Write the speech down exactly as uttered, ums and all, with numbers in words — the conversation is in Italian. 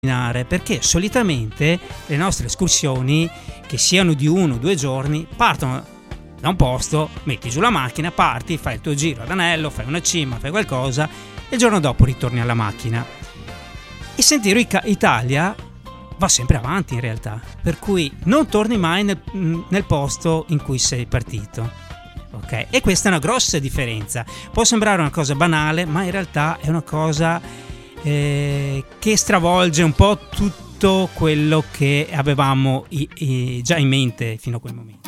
perché solitamente le nostre escursioni, che siano di uno o due giorni, partono da un posto, metti giù la macchina, parti, fai il tuo giro ad anello, fai una cima, fai qualcosa e il giorno dopo ritorni alla macchina. Il Sentiero Italia va sempre avanti in realtà, per cui non torni mai nel, nel posto in cui sei partito. Ok? E questa è una grossa differenza. Può sembrare una cosa banale, ma in realtà è una cosa eh, che stravolge un po' tutto quello che avevamo i, i, già in mente fino a quel momento.